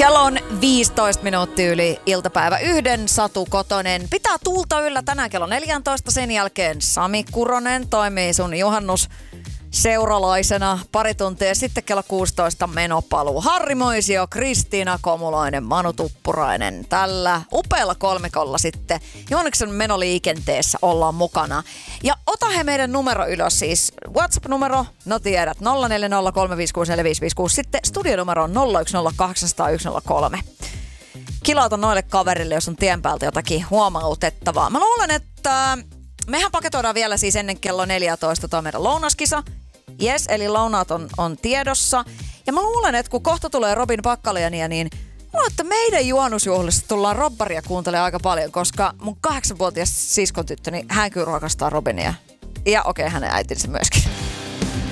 Kello on 15 minuuttia yli iltapäivä 1. Satu Kotonen pitää tuulta yllä tänään kello 14. Sen jälkeen Sami Kuronen toimii sun juhannus seuralaisena pari tuntia. Sitten kello 16 menopaluu. Harri Moisio, Kristiina Komuloinen, Manu Tuppurainen. Tällä upealla kolmikolla sitten juhannuksen menoliikenteessä ollaan mukana. Ja ota he meidän numero ylös, siis WhatsApp-numero, no tiedät, 0403564556. Sitten studionumero on 01080103. Kilauta noille kaverille, jos on tien päältä jotakin huomautettavaa. Mä luulen, että mehän paketoidaan vielä siis ennen kello 14 tuo meidän lounaskisa. Jes, eli lounaat on tiedossa. Ja mä luulen, että kun kohta tulee Robin Pakkaliania, niin luulen, että meidän juhannusjuhlissa tullaan Robbaria kuuntelemaan aika paljon, koska mun 8-vuotias siskontyttö, niin hän kyllä rakastaa Robinia. Ja okei, hänen äitinsä myöskin.